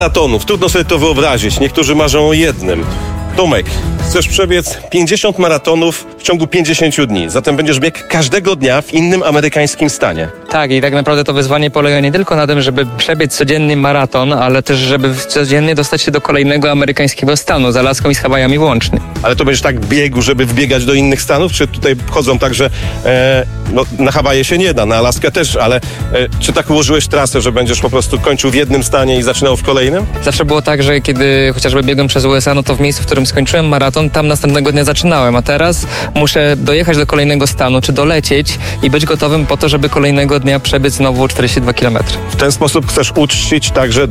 maratonów. Trudno sobie to wyobrazić. Niektórzy marzą o jednym. Tomek, chcesz przebiec 50 maratonów w ciągu 50 dni. Zatem będziesz biegł każdego dnia w innym amerykańskim stanie. Tak, i tak naprawdę to wyzwanie polega nie tylko na tym, żeby przebiec codzienny maraton, ale też, żeby codziennie dostać się do kolejnego amerykańskiego stanu, z Alaską i z Hawajami włącznie. Ale to będziesz tak biegł, żeby wbiegać do innych stanów? Czy tutaj chodzą tak, że na Hawaje się nie da, na Alaskę też, ale czy tak ułożyłeś trasę, że będziesz po prostu kończył w jednym stanie i zaczynał w kolejnym? Zawsze było tak, że kiedy chociażby biegłem przez USA, no to w miejscu, w którym skończyłem maraton, tam następnego dnia zaczynałem, a teraz muszę dojechać do kolejnego stanu, czy dolecieć i być gotowym po to, żeby kolejnego dnia przebiec znowu 42 km. W ten sposób chcesz uczcić także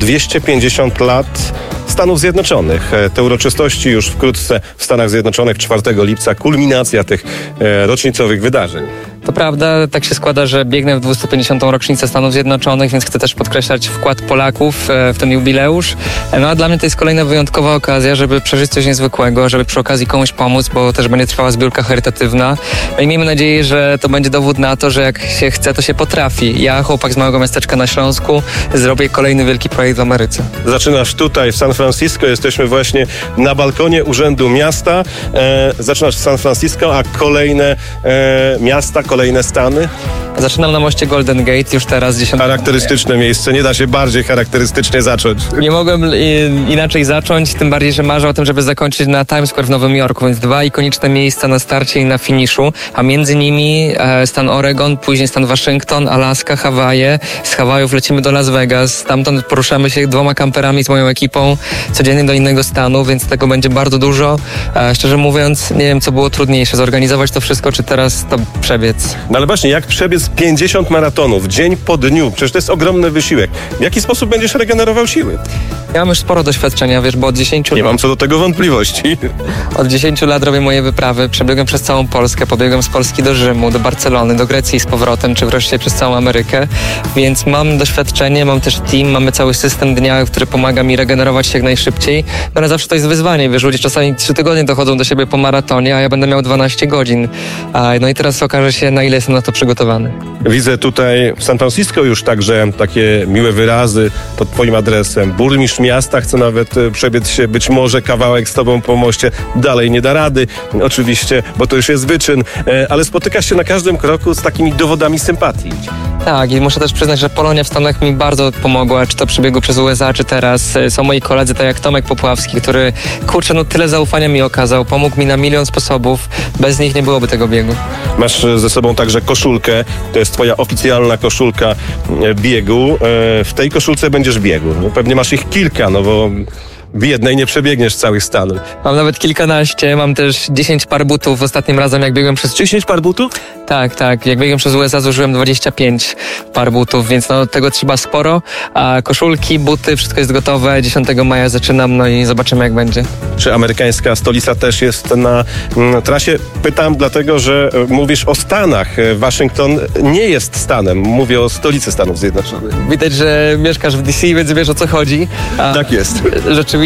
250 lat Stanów Zjednoczonych. Te uroczystości już wkrótce w Stanach Zjednoczonych 4 lipca, kulminacja tych rocznicowych wydarzeń. To prawda, tak się składa, że biegnę w 250. rocznicę Stanów Zjednoczonych, więc chcę też podkreślać wkład Polaków w ten jubileusz. No a dla mnie to jest kolejna wyjątkowa okazja, żeby przeżyć coś niezwykłego, żeby przy okazji komuś pomóc, bo też będzie trwała zbiórka charytatywna. No i miejmy nadzieję, że to będzie dowód na to, że jak się chce, to się potrafi. Ja, chłopak z małego miasteczka na Śląsku, zrobię kolejny wielki projekt w Ameryce. Zaczynasz tutaj w San Francisco, jesteśmy właśnie na balkonie Urzędu Miasta. Zaczynasz w San Francisco, a kolejne miasta, kolejne stany? Zaczynam na moście Golden Gate już teraz 10. Charakterystyczne miejsce, nie da się bardziej charakterystycznie zacząć. Nie mogłem inaczej zacząć, tym bardziej, że marzę o tym, żeby zakończyć na Times Square w Nowym Jorku, więc 2 ikoniczne miejsca na starcie i na finiszu, a między nimi stan Oregon, później stan Waszyngton, Alaska, Hawaje. Z Hawajów lecimy do Las Vegas, stamtąd poruszamy się 2 kamperami z moją ekipą codziennie do innego stanu, więc tego będzie bardzo dużo. Szczerze mówiąc, nie wiem, co było trudniejsze, zorganizować to wszystko, czy teraz to przebiec. No ale właśnie, jak przebiec 50 maratonów, dzień po dniu, przecież to jest ogromny wysiłek. W jaki sposób będziesz regenerował siły? Ja mam już sporo doświadczenia, wiesz, bo od 10 Nie mam co do tego wątpliwości. Od 10 lat robię moje wyprawy, przebiegłem przez całą Polskę, pobiegłem z Polski do Rzymu, do Barcelony, do Grecji i z powrotem, czy wreszcie przez całą Amerykę, więc mam doświadczenie, mam też team, mamy cały system dnia, który pomaga mi regenerować się jak najszybciej, no ale zawsze to jest wyzwanie, wiesz, ludzie czasami 3 tygodnie dochodzą do siebie po maratonie, a ja będę miał 12 godzin. No i teraz okaże się, na ile jestem na to przygotowany. Widzę tutaj w San Francisco już także takie miłe wyrazy pod twoim adresem. Burmistrz miasta chce nawet przebiec się być może kawałek z tobą po moście. Dalej nie da rady, oczywiście, bo to już jest wyczyn, ale spotykasz się na każdym kroku z takimi dowodami sympatii. Tak, i muszę też przyznać, że Polonia w Stanach mi bardzo pomogła, czy to przy biegu przez USA, czy teraz. Są moi koledzy, tak jak Tomek Popławski, który, tyle zaufania mi okazał, pomógł mi na milion sposobów. Bez nich nie byłoby tego biegu. Masz ze sobą także koszulkę, to jest twoja oficjalna koszulka biegu. W tej koszulce będziesz biegł. No, pewnie masz ich kilka, no bo w jednej nie przebiegniesz całych stanów. Mam nawet kilkanaście, mam też 10 par butów. Ostatnim razem jak biegłem przez... 10 par butów? Tak. Jak biegłem przez USA zużyłem 25 par butów, więc no tego trzeba sporo. A koszulki, buty, wszystko jest gotowe. 10 maja zaczynam, no i zobaczymy jak będzie. Czy amerykańska stolica też jest na trasie? Pytam dlatego, że mówisz o Stanach. Waszyngton nie jest stanem. Mówię o stolicy Stanów Zjednoczonych. Widać, że mieszkasz w DC, więc wiesz o co chodzi. Tak jest. Rzeczywiście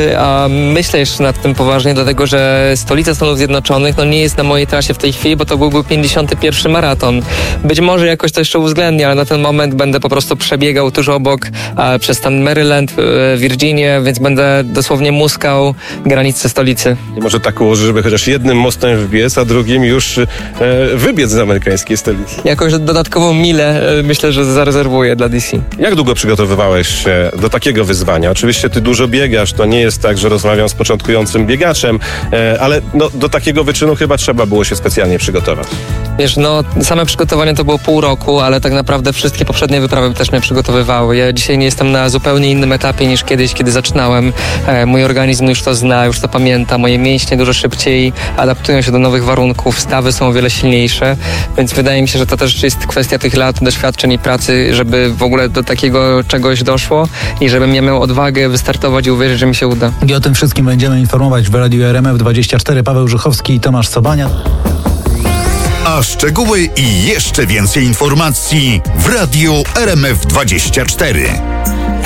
myślę jeszcze nad tym poważnie, dlatego że stolica Stanów Zjednoczonych nie jest na mojej trasie w tej chwili, bo to byłby 51. maraton. Być może jakoś to jeszcze uwzględnię, ale na ten moment będę po prostu przebiegał tuż obok przez stan Maryland, Virginię, więc będę dosłownie muskał granice stolicy. I może tak ułoży, żeby chociaż jednym mostem wbiec, a drugim już wybiec z amerykańskiej stolicy. Jakąś dodatkową milę myślę, że zarezerwuję dla DC. Jak długo przygotowywałeś się do takiego wyzwania? Oczywiście ty dużo biegasz, to nie jest tak, że rozmawiam z początkującym biegaczem, ale do takiego wyczynu chyba trzeba było się specjalnie przygotować. Wiesz, same przygotowanie to było pół roku, ale tak naprawdę wszystkie poprzednie wyprawy też mnie przygotowywały. Ja dzisiaj nie jestem na zupełnie innym etapie niż kiedyś, kiedy zaczynałem. Mój organizm już to zna, już to pamięta. Moje mięśnie dużo szybciej adaptują się do nowych warunków, stawy są o wiele silniejsze, więc wydaje mi się, że to też jest kwestia tych lat doświadczeń i pracy, żeby w ogóle do takiego czegoś doszło i żebym ja miał odwagę wystartować i uwierzyć, że mi się uda. I o tym wszystkim będziemy informować w Radiu RMF24. Paweł Żuchowski i Tomasz Sobania. A szczegóły i jeszcze więcej informacji w Radiu RMF24.